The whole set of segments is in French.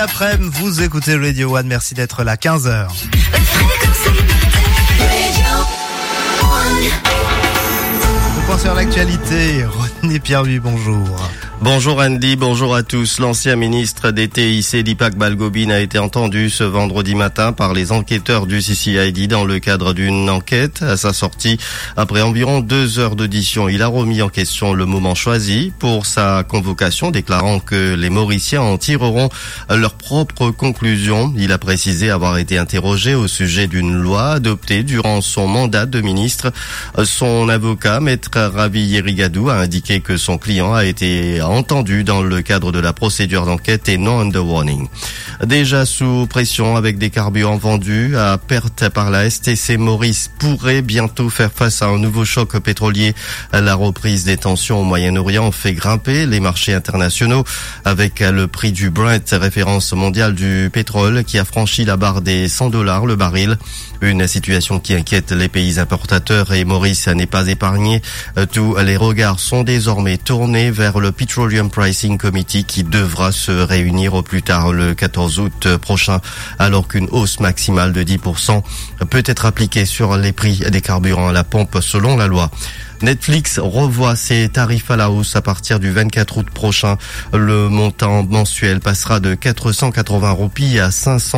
Après-midi, vous écoutez Radio One, merci d'être là, 15h. Le point sur l'actualité, René Pierre-Louis, bonjour. Bonjour Andy, bonjour à tous. L'ancien ministre des TIC, Deepak Balgobin, a été entendu ce vendredi matin par les enquêteurs du CCID dans le cadre d'une enquête. À sa sortie, après environ 2 heures d'audition, il a remis en question le moment choisi pour sa convocation, déclarant que les Mauriciens en tireront leurs propres conclusions. Il a précisé avoir été interrogé au sujet d'une loi adoptée durant son mandat de ministre. Son avocat, Maître Ravi Yerigadou, a indiqué que son client a été entendu dans le cadre de la procédure d'enquête et non under warning. Déjà sous pression avec des carburants vendus à perte par la STC, Maurice pourrait bientôt faire face à un nouveau choc pétrolier. La reprise des tensions au Moyen-Orient fait grimper les marchés internationaux avec le prix du Brent, référence mondiale du pétrole, qui a franchi la barre des $100 le baril. Une situation qui inquiète les pays importateurs et Maurice n'est pas épargné. Tous les regards sont désormais tournés vers le Petroleum Pricing Committee qui devra se réunir au plus tard le 14 août prochain, alors qu'une hausse maximale de 10% peut être appliquée sur les prix des carburants à la pompe selon la loi. Netflix revoit ses tarifs à la hausse à partir du 24 août prochain. Le montant mensuel passera de 480 roupies à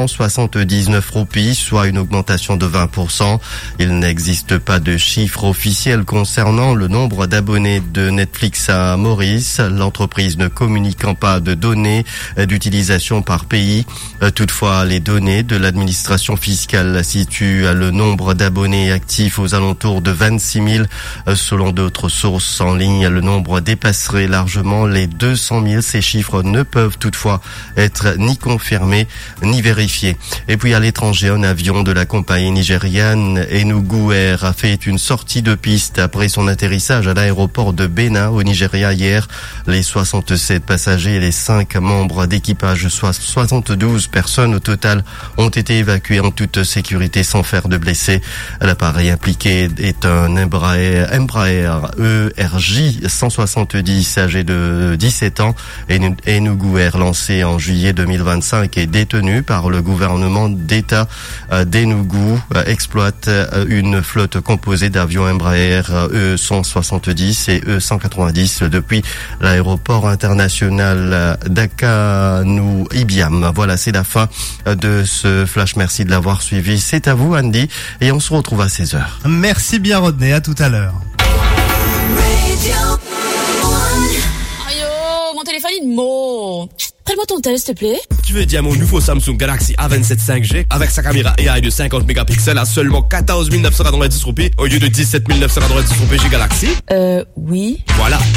579 roupies, soit une augmentation de 20%. Il n'existe pas de chiffre officiel concernant le nombre d'abonnés de Netflix à Maurice, l'entreprise ne communiquant pas de données d'utilisation par pays. Toutefois, les données de l'administration fiscale situent le nombre d'abonnés actifs aux alentours de 26 000. Selon d'autres sources en ligne, le nombre dépasserait largement les 200 000. Ces chiffres ne peuvent toutefois être ni confirmés ni vérifiés. Et puis à l'étranger, un avion de la compagnie nigériane Enugu Air a fait une sortie de piste après son atterrissage à l'aéroport de Benin au Nigeria hier. Les 67 passagers et les 5 membres d'équipage, soit 72 personnes au total, ont été évacués en toute sécurité sans faire de blessés. L'appareil impliqué est un Embraer ERJ 170 âgé de 17 ans. Enugu Air, lancé en juillet 2025, est détenu par le gouvernement d'État d'Enugu, exploite une flotte composée d'avions Embraer E170 et E190 depuis l'aéroport international Dakar-Ibiam. Voilà, c'est la fin de ce flash. Merci de l'avoir suivi. C'est à vous, Andy, et on se retrouve à 16h. Merci bien, Rodney. À tout à l'heure. Aïe, mon téléphone il me... Prends-moi ton tel, s'il te plaît. Tu veux dire mon nouveau Samsung Galaxy A27 5G avec sa caméra AI de 50 mégapixels à seulement 14 990 roupies au lieu de 17 990 roupies chez Galaxy? Oui. Voilà.